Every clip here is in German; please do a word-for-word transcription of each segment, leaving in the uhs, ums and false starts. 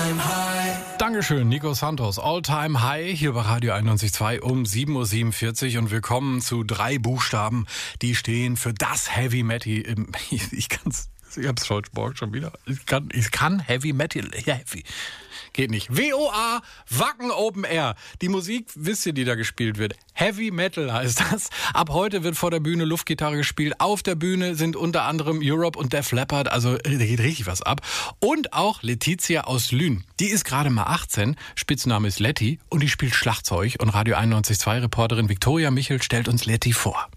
Dankeschön, Nico Santos. All Time High hier bei Radio einundneunzig Komma zwei um sieben Uhr siebenundvierzig und willkommen zu drei Buchstaben, die stehen für das Heavy Metal. Ich, ich kann's, ich hab's heute Morgen schon wieder. Ich kann, ich kann Heavy Metal, ja, Heavy. Geht nicht. W O A, Wacken Open Air. Die Musik, wisst ihr, die da gespielt wird. Heavy Metal heißt das. Ab heute wird vor der Bühne Luftgitarre gespielt. Auf der Bühne sind unter anderem Europe und Def Leppard. Also da geht richtig was ab. Und auch Letizia aus Lünen. Die ist gerade mal achtzehn. Spitzname ist Letty. Und die spielt Schlagzeug. Und Radio einundneunzig Komma zwei Reporterin Viktoria Michel stellt uns Letty vor.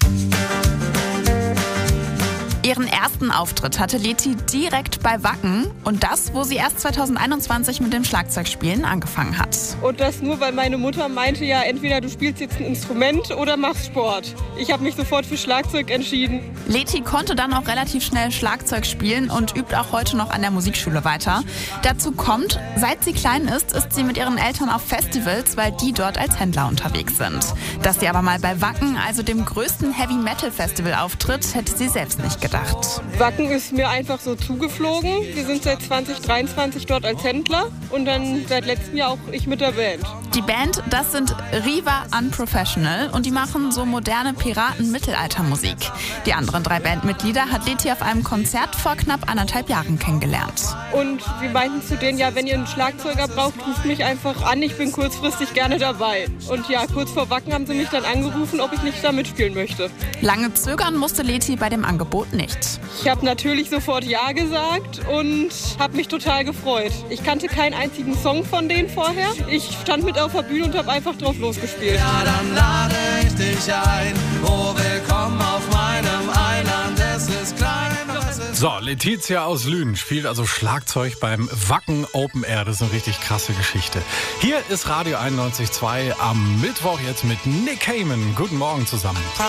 Ihren ersten Auftritt hatte Letty direkt bei Wacken und das, wo sie erst zweitausendeinundzwanzig mit dem Schlagzeugspielen angefangen hat. Und das nur, weil meine Mutter meinte, ja, entweder du spielst jetzt ein Instrument oder machst Sport. Ich habe mich sofort für Schlagzeug entschieden. Letty konnte dann auch relativ schnell Schlagzeug spielen und übt auch heute noch an der Musikschule weiter. Dazu kommt, seit sie klein ist, ist sie mit ihren Eltern auf Festivals, weil die dort als Händler unterwegs sind. Dass sie aber mal bei Wacken, also dem größten Heavy-Metal-Festival, auftritt, hätte sie selbst nicht gedacht. Wacken ist mir einfach so zugeflogen. Wir sind seit zwanzig dreiundzwanzig dort als Händler und dann seit letztem Jahr auch ich mit der Band. Die Band, das sind Riva Unprofessional und die machen so moderne Piraten-Mittelalter-Musik. Die anderen drei Bandmitglieder hat Letty auf einem Konzert vor knapp anderthalb Jahren kennengelernt. Und wir meinten zu denen, ja, wenn ihr einen Schlagzeuger braucht, ruft mich einfach an, ich bin kurzfristig gerne dabei. Und ja, kurz vor Wacken haben sie mich dann angerufen, ob ich nicht da mitspielen möchte. Lange zögern musste Letty bei dem Angebot nicht. Ich habe natürlich sofort Ja gesagt und habe mich total gefreut. Ich kannte keinen einzigen Song von denen vorher. Ich stand mit auf der Bühne und habe einfach drauf losgespielt. Ja, dann lade ich dich ein. Oh, willkommen auf meinem Eiland. Es ist klein, es ist... So, Letizia aus Lünen spielt also Schlagzeug beim Wacken Open Air. Das ist eine richtig krasse Geschichte. Hier ist Radio einundneunzig Komma zwei am Mittwoch jetzt mit Nick Cayman. Guten Morgen zusammen.